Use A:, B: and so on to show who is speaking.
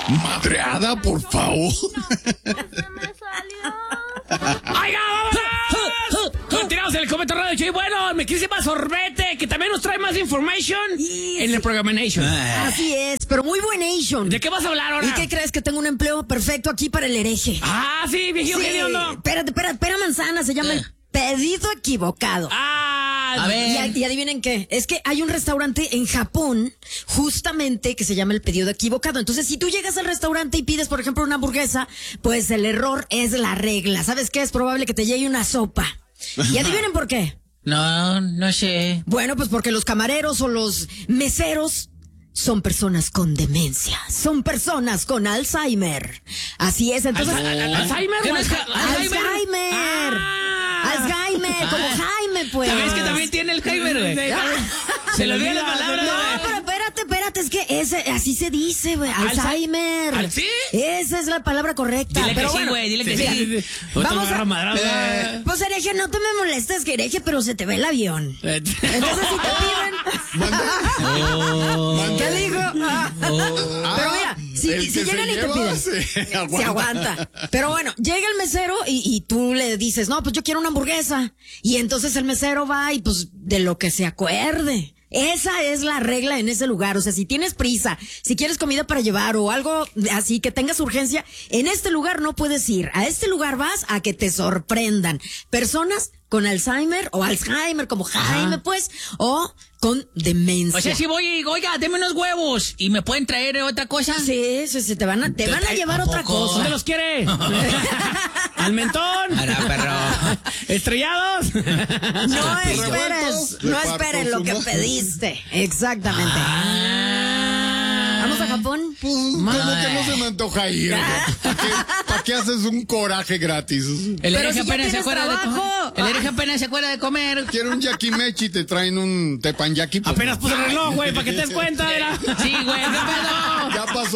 A: Madreada, por favor.
B: ¡Oiga, vámonos! Continuamos en el Cometa Radio Show. Bueno, me quise más sorbete, que también nos trae más information en el Programation.
C: Así es, pero muy buen Nation.
B: ¿De qué vas a hablar ahora?
C: ¿Y qué crees? Que tengo un empleo perfecto aquí para el hereje.
B: Ah, sí, viejillo, ¿qué onda?
C: Espérate, pera manzana, se llama el pedido equivocado.
B: Ah,
D: A ver.
C: Y adivinen qué, es que hay un restaurante en Japón justamente que se llama el pedido equivocado. Entonces, si tú llegas al restaurante y pides, por ejemplo, una hamburguesa, pues el error es la regla. ¿Sabes qué? Es probable que te llegue una sopa. Y adivinen por qué.
D: No sé.
C: Bueno, pues porque los camareros o los meseros son personas con demencia, son personas con Alzheimer. Así es, entonces...
B: ¿Alzheimer
D: ¿Qué
B: o
D: no es
B: Alzheimer?
C: Alzheimer. Alzheimer, como Jaime, pues.
D: ¿Sabes que también tiene el Heimer, güey? Se le olvida la palabra.
C: No, pero espérate, es que así se dice, güey, Alzheimer.
B: ¿Sí?
C: Esa es la palabra correcta.
D: Dile
C: pero
D: que sí,
C: bueno,
D: güey, dile que sí.
C: Vamos a...
B: Madrada.
C: Pues hereje, no te me molestes, que hereje, pero se te ve el avión. Entonces si te piden... ¿Qué dijo? Pero mira, si llegan y te piden, se aguanta. Pero bueno, llega el mesero y tú le dices, no, pues yo quiero una hamburguesa. Y entonces el mesero va y pues de lo que se acuerde. Esa es la regla en ese lugar. O sea, si tienes prisa, si quieres comida para llevar o algo así que tengas urgencia, en este lugar no puedes ir. A este lugar vas a que te sorprendan personas con Alzheimer o Alzheimer como Jaime, pues, o con demencia.
D: O sea, si voy y digo, oiga, deme unos huevos y me pueden traer otra cosa.
C: Sí, te van a llevar otra cosa.
B: ¿Dónde los quiere? ¿Al mentón?
D: Ahora, perro.
B: ¿Estrellados?
C: No esperes lo que pediste. Exactamente. ¿Vamos a Japón?
A: Pues, como que no se me antoja ir. ¿Para qué haces un coraje gratis?
D: El
C: Pero
D: hereje
C: si ya
D: apenas se
C: tienes
D: acuerda de
C: trabajo.
D: comer. El hereje apenas se acuerda de comer.
A: Quiero un yakimechi y te traen un tepanyaki. Pues,
B: Apenas puse el reloj, güey, para que te des cuenta. Era.
D: Sí, güey, ¿qué pedo?
A: ya pasó.